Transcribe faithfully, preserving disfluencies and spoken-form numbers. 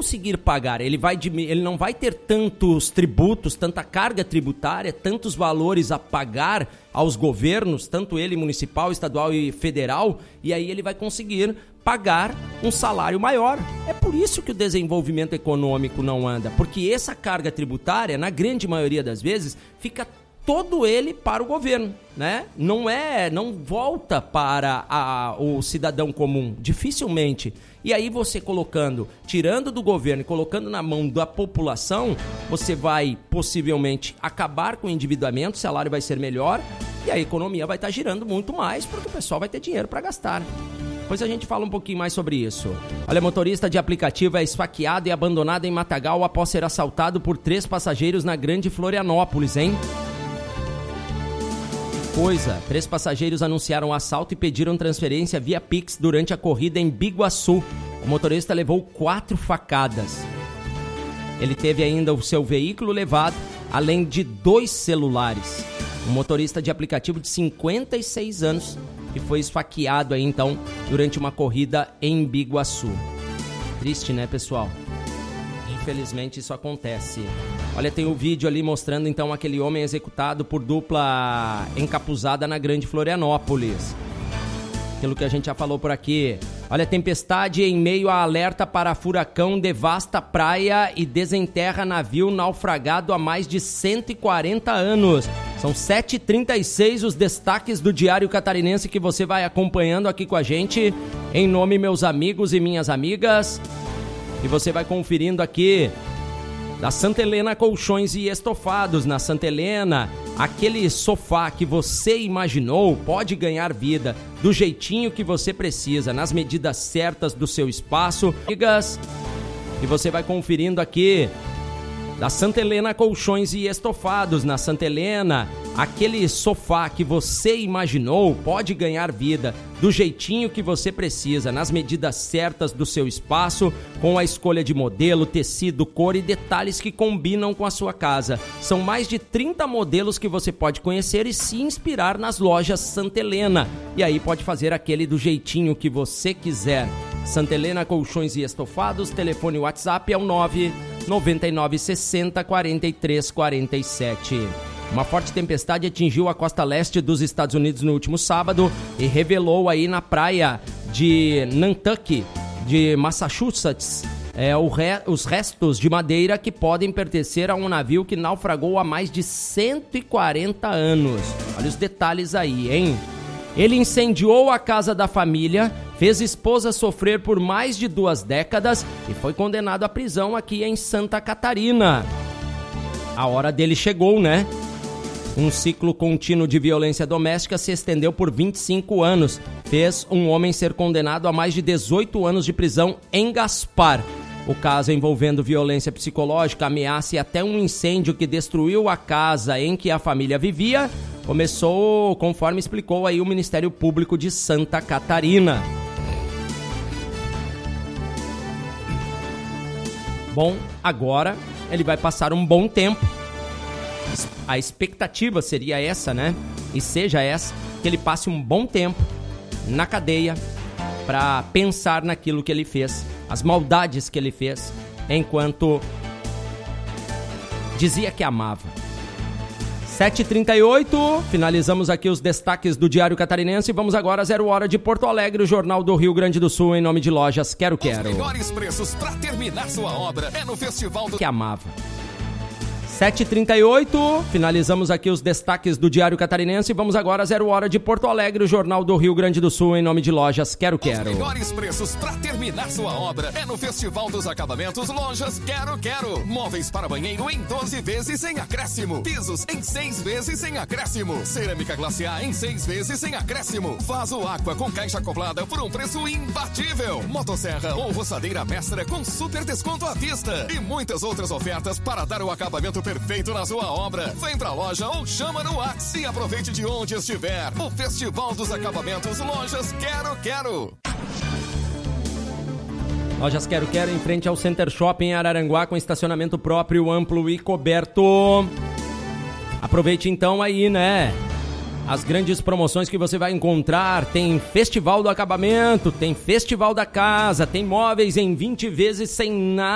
conseguir pagar, ele, vai, ele não vai ter tantos tributos, tanta carga tributária, tantos valores a pagar aos governos, tanto ele municipal, estadual e federal, e aí ele vai conseguir pagar um salário maior. É por isso que o desenvolvimento econômico não anda, porque essa carga tributária, na grande maioria das vezes, fica todo ele para o governo, né? Não é, não volta para a, o cidadão comum, dificilmente. E aí você colocando, tirando do governo e colocando na mão da população, você vai possivelmente acabar com o endividamento, o salário vai ser melhor e a economia vai estar girando muito mais porque o pessoal vai ter dinheiro para gastar. Depois a gente fala um pouquinho mais sobre isso. Olha, motorista de aplicativo é esfaqueado e abandonado em Matagal após ser assaltado por três passageiros na Grande Florianópolis, hein? Coisa, três passageiros anunciaram o assalto e pediram transferência via Pix durante a corrida em Biguaçu. O motorista levou quatro facadas. Ele teve ainda o seu veículo levado, além de dois celulares. Um motorista de aplicativo de cinquenta e seis anos que foi esfaqueado aí então durante uma corrida em Biguaçu. Triste, né, pessoal? Infelizmente isso acontece. Olha, tem o vídeo ali mostrando então aquele homem executado por dupla encapuzada na Grande Florianópolis. Aquilo que a gente já falou por aqui. Olha, tempestade em meio a alerta para furacão devasta praia e desenterra navio naufragado há mais de cento e quarenta anos. São sete e trinta e seis os destaques do Diário Catarinense que você vai acompanhando aqui com a gente. Em nome, meus amigos e minhas amigas. E você vai conferindo aqui da Santa Helena Colchões e Estofados. Na Santa Helena, aquele sofá que você imaginou pode ganhar vida do jeitinho que você precisa, nas medidas certas do seu espaço. E você vai conferindo aqui da Santa Helena Colchões e Estofados. Na Santa Helena, aquele sofá que você imaginou pode ganhar vida do jeitinho que você precisa, nas medidas certas do seu espaço, com a escolha de modelo, tecido, cor e detalhes que combinam com a sua casa. São mais de trinta modelos que você pode conhecer e se inspirar nas lojas Santa Helena. E aí pode fazer aquele do jeitinho que você quiser. Santa Helena Colchões e Estofados, telefone WhatsApp é o nove nove nove sessenta quarenta e três quarenta e sete. Uma forte tempestade atingiu a costa leste dos Estados Unidos no último sábado e revelou aí na praia de Nantucket, de Massachusetts, é, o re, os restos de madeira que podem pertencer a um navio que naufragou há mais de cento e quarenta anos. Olha os detalhes aí, hein? Ele incendiou a casa da família, fez esposa sofrer por mais de duas décadas e foi condenado à prisão aqui em Santa Catarina. A hora dele chegou, né? Um ciclo contínuo de violência doméstica se estendeu por vinte e cinco anos. Fez um homem ser condenado a mais de dezoito anos de prisão em Gaspar. O caso envolvendo violência psicológica, ameaça e até um incêndio que destruiu a casa em que a família vivia, começou conforme explicou aí o Ministério Público de Santa Catarina. Bom, agora ele vai passar um bom tempo. A expectativa seria essa, né? E seja essa, que ele passe um bom tempo na cadeia para pensar naquilo que ele fez, as maldades que ele fez, enquanto dizia que amava. sete e trinta e oito, finalizamos aqui os destaques do Diário Catarinense. Vamos agora a Zero Hora de Porto Alegre, o Jornal do Rio Grande do Sul, em nome de Lojas Quero Quero. Os melhores preços para terminar sua obra é no Festival do... Que amava. sete e trinta e oito, finalizamos aqui os destaques do Diário Catarinense. Vamos agora a Zero Hora de Porto Alegre, o Jornal do Rio Grande do Sul, em nome de Lojas Quero Quero. Os melhores preços para terminar sua obra é no Festival dos Acabamentos Lojas Quero Quero. Móveis para banheiro em doze vezes sem acréscimo. Pisos em seis vezes sem acréscimo. Cerâmica classe A em seis vezes sem acréscimo. Vaso Aqua com caixa acoplada por um preço imbatível. Motosserra ou roçadeira mestra com super desconto à vista. E muitas outras ofertas para dar o acabamento perfeito na sua obra. Vem pra loja ou chama no WhatsApp e aproveite de onde estiver. O Festival dos Acabamentos Lojas Quero Quero. Lojas Quero Quero em frente ao Center Shopping em Araranguá, com estacionamento próprio, amplo e coberto. Aproveite então aí, né? As grandes promoções que você vai encontrar. Tem Festival do Acabamento, tem Festival da Casa, tem móveis em vinte vezes sem nada.